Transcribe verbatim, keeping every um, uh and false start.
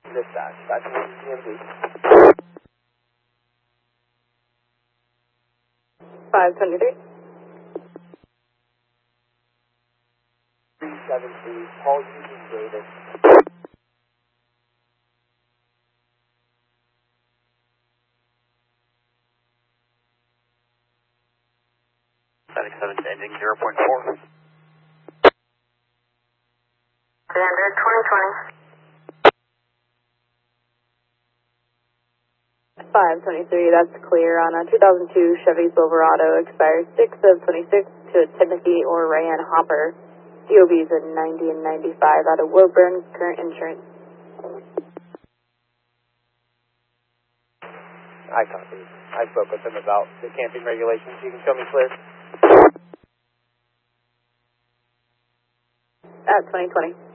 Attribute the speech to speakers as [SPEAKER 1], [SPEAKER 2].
[SPEAKER 1] Dispatch, five twenty P M D.
[SPEAKER 2] five twenty-three.
[SPEAKER 1] three seven three, Paul Eugene Davis.
[SPEAKER 3] seventy-seven ending zero point four.
[SPEAKER 2] Standard twenty twenty. five twenty-three, that's clear on a two thousand two Chevy Silverado, expires six of twenty-six to Timothy or Rayanne Hopper. D O Bs at ninety and ninety-five out of Woburn, current insurance.
[SPEAKER 1] I copy. I spoke with him about the camping regulations. You can show me clear.
[SPEAKER 2] At twenty twenty.